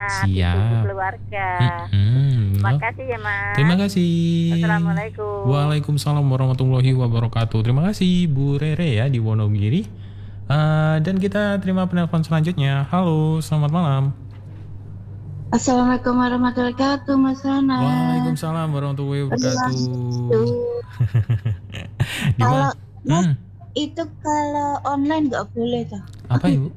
ibu Siap. keluarga. Oh, Makasih ya Mas. terima kasih. Assalamualaikum. Waalaikumsalam warahmatullahi wabarakatuh. Terima kasih Bu Rere ya di Wonogiri. Dan kita terima penelpon selanjutnya. Halo, selamat malam. Assalamualaikum warahmatullahi wabarakatuh, Mas Hana. Waalaikumsalam warahmatullahi wabarakatuh. Di Kalau mana? itu kalau online nggak boleh toh? Apa Ibu?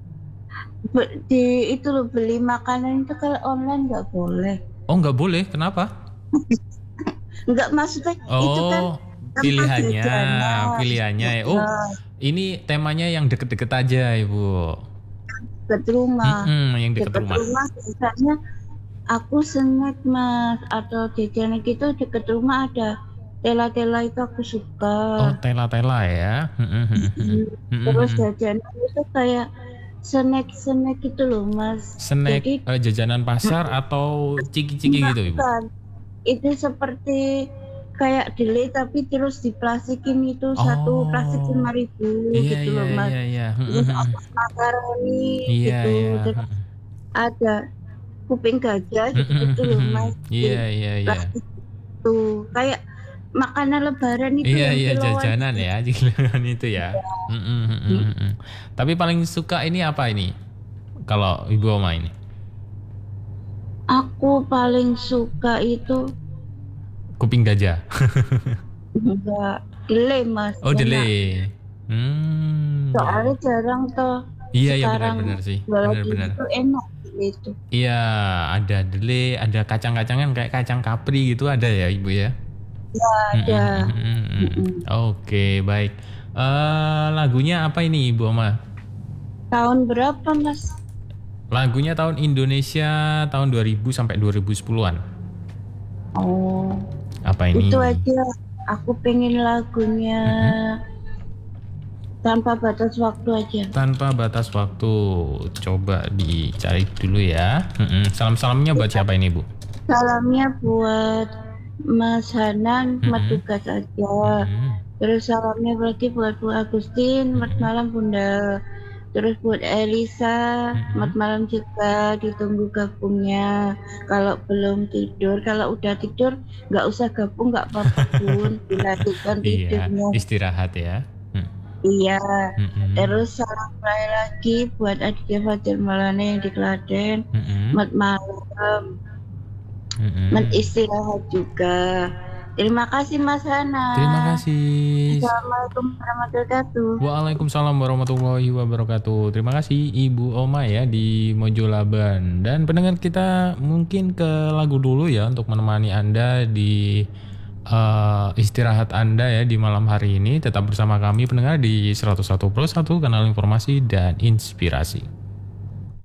Itu loh, beli makanan itu kalau online nggak boleh. Oh, nggak boleh. Kenapa? Nggak, maksudnya itu kan pilihannya ya. Oh, ini temanya yang deket-deket aja Ibu. Deket rumah. Yang deket rumah. Biasanya aku snack Mas, atau jajanan gitu deket rumah ada tela-tela, itu aku suka. Oh, tela-tela ya. Terus jajanan itu kayak snack gitu loh Mas. Snack. Jadi Jajanan pasar atau ciki-ciki gitu Ibu? bukan. Itu seperti kayak delay tapi terus diplastikin, itu satu plastik 5.000 gitu loh Mas. Iya. Terus apa, makaroni gitu. Terus ada kuping gajah gitu loh Mas. Iya. Plastik itu kayak makanan lebaran itu. Iya, jajanan ya, jajanan itu ya. Tapi paling suka ini apa ini? Kalau Ibu Oma ini? Aku paling suka itu Kuping gajah. enggak, delay Mas. Oh, delay. Soalnya jarang toh. Iya, benar sih. Benar. Itu enak gitu. Iya, ada delay, ada kacang-kacangan kayak kacang kapri gitu ada ya Ibu ya? Ya, ada. Oke, baik. Lagunya apa ini Ibu Oma? Tahun berapa Mas? Lagunya tahun Indonesia tahun 2000 sampai 2010-an. Oh. Apa ini? Itu aja. Aku pengen lagunya Tanpa Batas Waktu aja. Tanpa Batas Waktu. Coba dicari dulu ya. Salam-salamnya buat siapa ini Bu? Salamnya buat Mas Hanan, tugas aja. Terus salamnya berarti buat Bu Agustin, malam Bunda. Terus buat Elisa, malam juga, ditunggu gabungnya. Kalau belum tidur, kalau udah tidur nggak usah gabung, nggak apa-apa Bun, dilanjutkan tidurnya. Iya, istirahat ya. Iya. Terus salam lagi buat Aditya Fajar Maulana yang di Klaten, malam. Istirahat juga. Terima kasih Mas Hana. Terima kasih. Assalamualaikum warahmatullahi wabarakatuh. Waalaikumsalam warahmatullahi wabarakatuh. Terima kasih Ibu Oma ya di Mojolaban. Dan pendengar kita mungkin ke lagu dulu ya untuk menemani Anda di istirahat Anda ya di malam hari ini. Tetap bersama kami pendengar di 101+1 kanal informasi dan inspirasi.